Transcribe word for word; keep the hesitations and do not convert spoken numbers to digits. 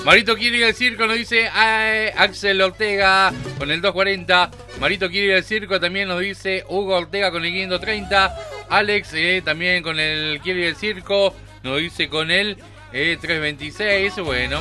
Marito quiere ir al circo, nos dice eh, Axel Ortega con el dos cuarenta. Marito quiere ir al circo, también nos dice Hugo Ortega con el quinientos treinta. Alex eh, también con el quiere ir al circo, nos dice con el eh, trescientos veintiséis. Bueno.